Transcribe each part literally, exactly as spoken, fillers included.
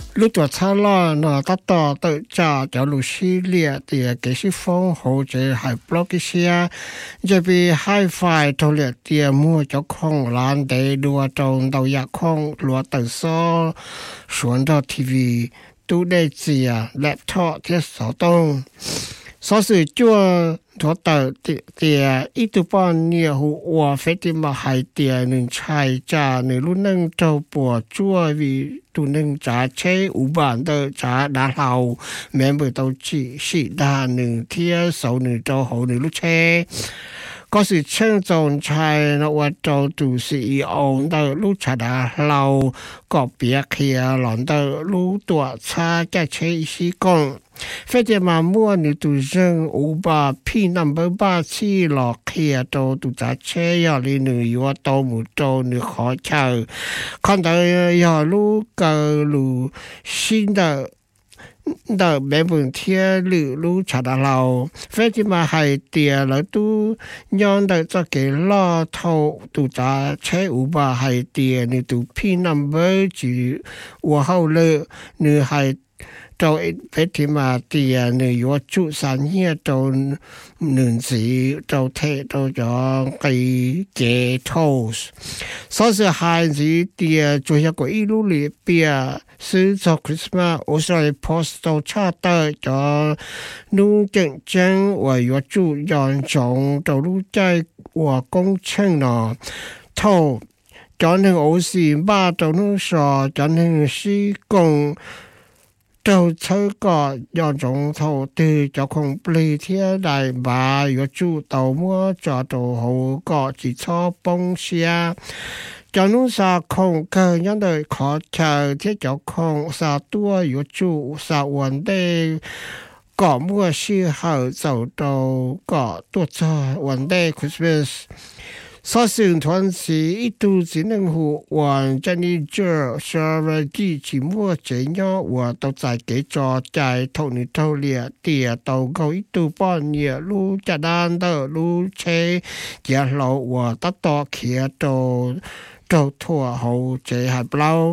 lúc tuổi thơ lo nó ta tỏ tự trả cho lúc xí liệt thì cái xí phong hỗ trợ hai blog cái xe giờ bị hai phải thâu liệt thì mua cho con lan để đua trong đầu nhà con lúa tự so xuống đó ti vi tu để gì à laptop thiết sáu tông số sự chua thọ tờ thì ít tu bao nhiêu hùa phải thì mà hai tiền nên chạy trả nên lúc nâng trâu bùa chua vì tu nâng trả chế u bản tờ trả đã hậu mẹ bữa tàu chỉ sĩ đa nên thiết sáu nên trâu hậu nên lúc chế có sự chân trọng chạy nó qua trâu tu sĩ ông tờ lúc trả đã lâu có biết kia lọn tờ lúc tuổi xa cái chế sĩ công phải thì mà mua ni tu dân u ba P number ba chi lọ kia đồ tu giá chế ya li nữ yo tô mu tô nữ khó chờ còn tới ya lu cờ lu xin đờ đờ bé bừng thiên lự lu trả đã lâu phải thì mà hay tiền là tu nhon đờ cho cái lo thâu tu giá chế u ba hay tiền ni tu P number chỉ u hậu lự nữ hay trâu phải thì mà tiền người yo chú sản hier trâu nương gì trâu thế trâu cho cái chế thâu sau sự hai gì tiền chủ yếu của ít lúc lì bia sử cho Christmas ở sau postal charter cho nông dân dân và yo chú yon trồng trâu lúc trái và công trình nó thâu cho nên ở xí ba trâu nó sò cho nên施工trâu chơi có do giống thầu từ cho không bì thiết đại bà có chủ tàu mua cho tàu hậu có chỉ cho bông xe cho nó sa không cơ nhân đời khó chờ thiết cho không sa tua có chủ sa vấn đề có mua xe hậu dầu tàu có tua cho vấn đề Christmas sau sinh团时一度只能和往这里做稍微几期末这样我都在给做在头里头里地都够一度半年路这单的路车这路我得到去到到拖后这还不老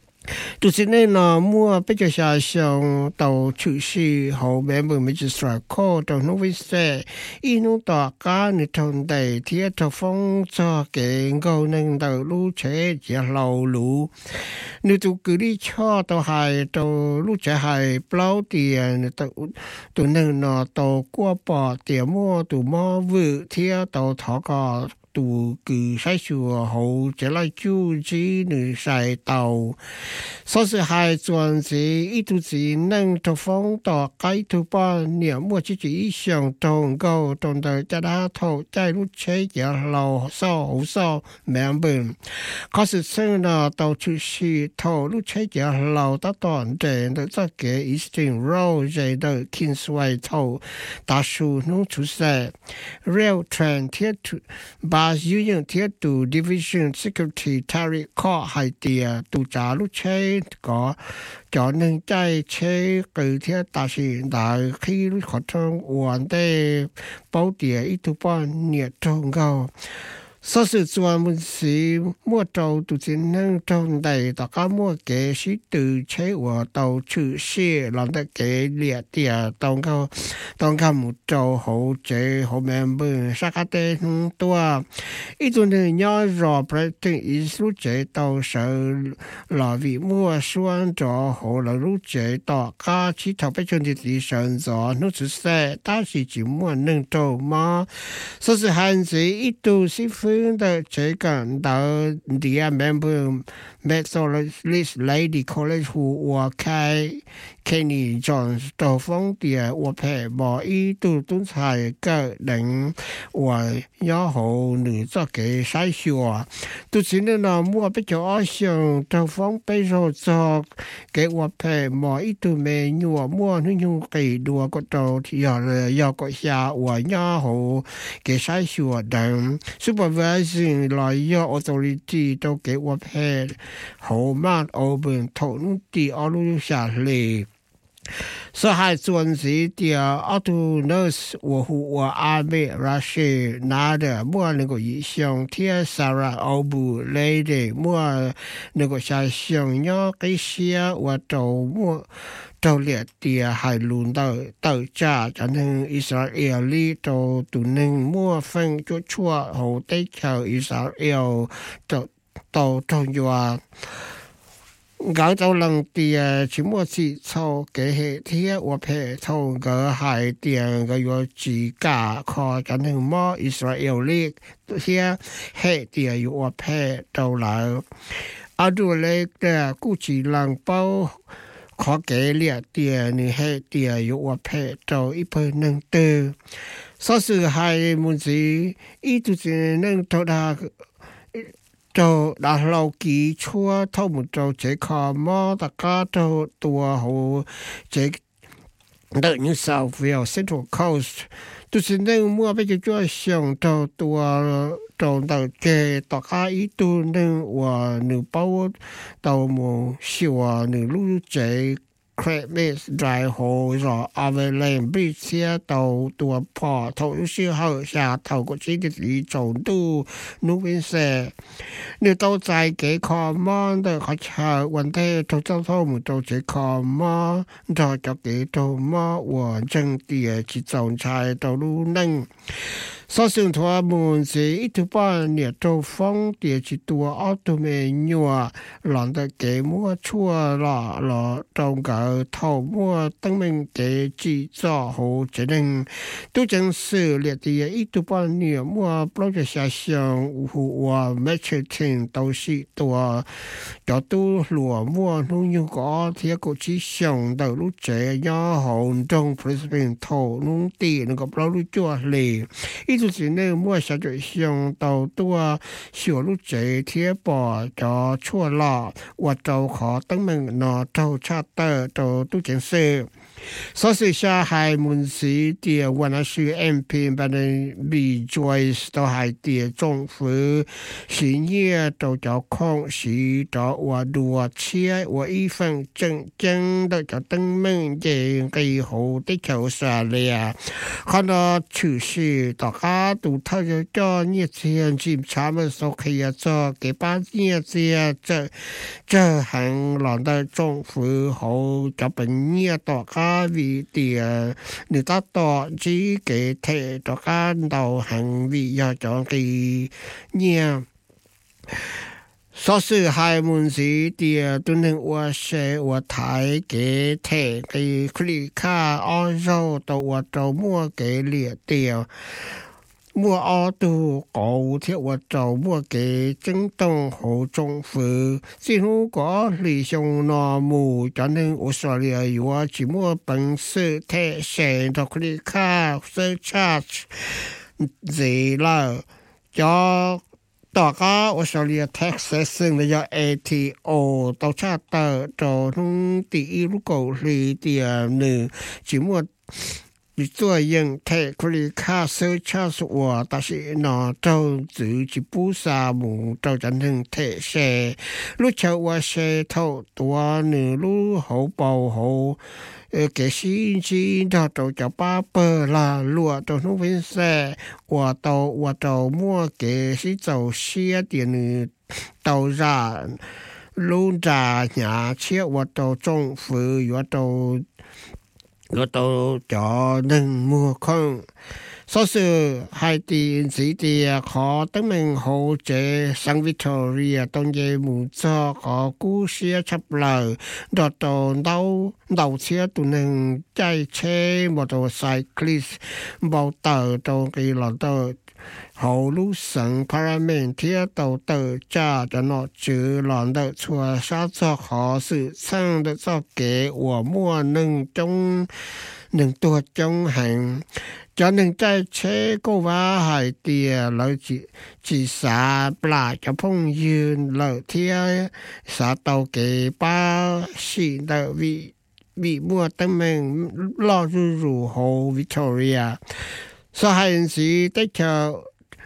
tu sĩ này nó mua bây giờ xa xong tàu chữ sĩ hậu bé mười mấy chữ sửa khô tàu nó với xe y nó tỏ cá nửa thôn đầy thiết thọ phong cho cái ngâu nâng tàu lũ chế chỉ lâu lũ nếu tụ cứ đi cho tàu hai tàu lũ chế hai bao tiền tàu tụ nâng nó tàu qua bỏ tiền mua tụ mua vự thiết tàu thọ có tụ cứ sai sửa hậu trở lại chú chỉ nữ sai tàu sau sự hai tuần gì ít tu gì nâng thọ phong tỏ cái tu ba niệm mua chỉ chỉ想同高同的家他头在路车也老少好少明白可是生了到处是头路车也老得短的的这个 Eastern Road 的 Kingsway 头大树弄出来 Rail Train 铁路把有用铁路 Division Security Tariff ข้อให้เตียตุจาลุเชก็cho nên trái chế từ thiết ta sĩ đã khi khó thông hoàn tế bảo địa ít tu bao nhiêu trong cao sau sự chuẩn bị sĩ mua trâu tu chính năng trong đầy tất cả mua kế sĩ từ chế của tàu chữ xe làm được kế liệt địa trong cao trong cao một trâu hỗ trợ hỗ mềm bừng sắc hạt tên tua ít tu nên nhớ rõ bởi tình ý lúc chế tàu sở là vì mua xuân cho hỗ là lúc chế tất cả chỉ thảo bách chân thị sản rõ nó chỉ xe ta chỉ chỉ mua nâng trâu mà sau sự hạn chế ít tu sĩ的这个到底下 member Methodist Lady College 我开开你讲到方的我陪我一度都才个人我要好你做给筛选都是那那我比较爱想到方背后做给我陪我一度没有我那用给多个到要了要个下我要好给筛选的 supervising 来要 authority 都给我陪好慢我们讨论第二路下来所以还准时的奥图诺斯我和我阿妹拉西拿的莫那个以上天萨拉奥布雷的莫那个下上要给些我都莫到列的还轮到到家咱们以色列里都都能莫分就错后得靠以色列都都都要搞到人哋全部是錯嘅係聽我拍透個係電個有自家靠緊係麼以色列呢啲係啲有我拍到嚟啊ดูเลย嘅估計人包ขอแก่เลียเตียนี่ให้เตียอยู่ว่าแพ้เจ้าอีเพิ่นนึงเตอสอสื่อให้มุนสีอีตุสินึงเท่าดาเจ้าดาเรากี่ชั่วเท่าหมดเจ้าเจคอมอตะกาเจ้าตัวหูเจเดินอยู่ South Wales Central Coast ตุสินึงมัวไปจะช่วยส่งเจ้าตัวเจ้าเดินเจตะกาอีตุนึงว่าหนึ่งเป้าเจ้าหมูชัวหนึ่งลูกเจเครเมสไดโฮรออาเวเลนบริเซียตัวตัวพอทอุชื่อเฮาชาทก็ชีดิสีจงดูนูวินเซนี่ตัวใจเก๋คอมอนเดอเขาชาวันเทตัวเจ้าท่อมุตัวเจคอมอตัวจะเก๋ตัวมอวันจังเตียจิตจงชายตัวรู้นั่ง所以ทั่วมุนสิอีทุบ้านเนี่ยตัวฟงเตียจิตัวออโตเมญัวหลังแต่เกมัวชั่วละละตรงกับเท่ามัวตั้งมันเกจิจ่อหูจะนึงตัวจังสื่อเลียเตียอีทุบ้านเนี่ยมัวปล่อยจะเสียงหัวแม่เชิดถึงตัวสิตัวจอตัวหลัวมัวนุ่งอยู่ก็เทียกุชิเสียงตัวรู้เจียย่อหงจงพริสเป็นเท่านุ่งตีนึกกับเรารู้จั่วเลยอี就是呢，我小就想到多小路仔贴吧就错了，我就可登门拿到查得到都件事。所以下海門市啲雲南市 M P 把你 B Joyce 都係啲政府深夜都就抗市到我多車我一份正正的就登門嘅幾好的求實咧，看到處事大家都睇咗咗呢次檢查咪所以啊做幾班呢次啊這這行浪得政府好就本呢大家vì thì người ta tỏ chỉ cái thể cho các đầu hành vi do chọn cái nhà so sự hai môn gì thì tôi nên qua xe qua thái cái thể cái click ở đâu tàu tàu mua cái liệt tiền mua ô tô cổ thiết vật trầu mua cái chứng tông hộ政府只如果理想那目cho nên Australia yo chỉ mua bằng sự thể hiện cho cái卡 surcharge gì là choต่อก็ออสเตรเลีย taxes ซึ่งเรียก เอ ที โอ ต่อชาติต่อจนตีลูกเกาหลีเดียหนึ่งchỉ mua你做人太可以卡手卡是我，但是那都自己不啥么，都真正太些。路桥我些头多呢，路好保好，呃，给新机他都叫八百啦，路都弄分些，我都我都莫给是走些点呢，都让路在nhà切我都政府我都。我都cho nên mua không số sự hai tiền chỉ tiền khó tấm mình hỗ trợ sang Victoria trong giai mùa cho có cú xe chấp lời đó tổ đâu đầu xe tụi nên chạy xe một tổ cyclist bao tờ trong cái lọ tờ hậu lũ sẵn parliament thiết tàu tờ cha cho nó chữ lọn đợt chùa sát cho khó sự sang đợt cho kế của mua nâng trong nâng tua trong hành cho nên chạy chế cô vá hải tìa lợi chỉ chỉ xả bả cho phongยืน lợi thiết xả tàu kế ba xị đợt vị vị mua tâm mình lo rù rù hồ Victoria so hai sĩ tích chờ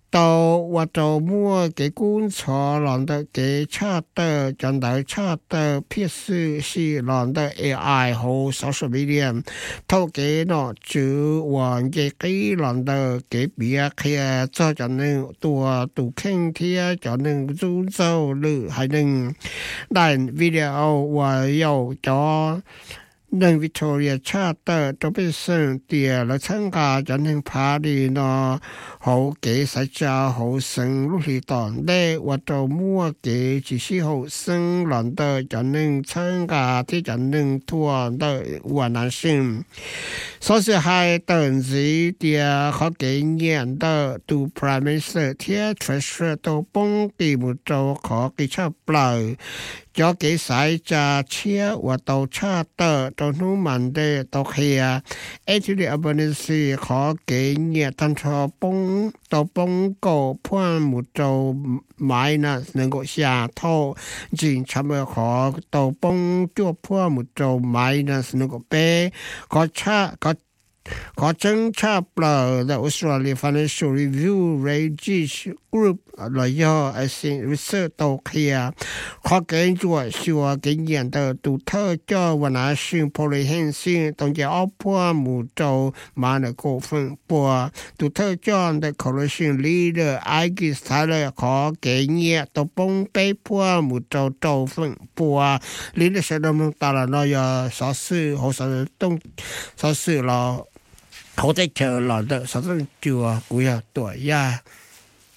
到我做mua cái cuốn sổ làm được cái charter chẳng đợi charter thiết sự是làm được a i 和 social media 透cái nó chữ hoàn cái cái làm được cái việc kia cho cho nên tua tụ khen thiết cho nên rú râu lự hay nên đại video và yêu cho nên Victoria Charter 都被升跌了参加進行 party 呢好幾實際好升路里檔咧或者mua幾只是好升輪的進行參加的進行團的雲南省所以係等於的好幾年的都 Prime Minister 貼 Treasurer 都幫地木做可幾出來cho cái sai cha chia và tàu cha tờ tàu nu man de tàu kia actually abundance khó cái nhà thanh cho bông tàu bông cổ phun một tàu máy nè能够下头经常么khó tàu bông chua phun một tàu máy nè能够bé có cha có có chứng chấp là the Australia Financial Review Regis Group là do research tàu kia có kiến chùa xua kinh nghiệm từ tụ thơ cho và nã sinh poly hen sinh tổng chế áo phua mù trâu mà nợ cổ phần bùa tụ thơ cho the coalition leader Ike Tyler có kinh nghiệm tàu bông bế phua mù trâu trâu phần bùa leader sẽ đồng ta là nó do sở sự hồ sở đông sở sự là好在chờ là đợi sao chùa của tuổi ya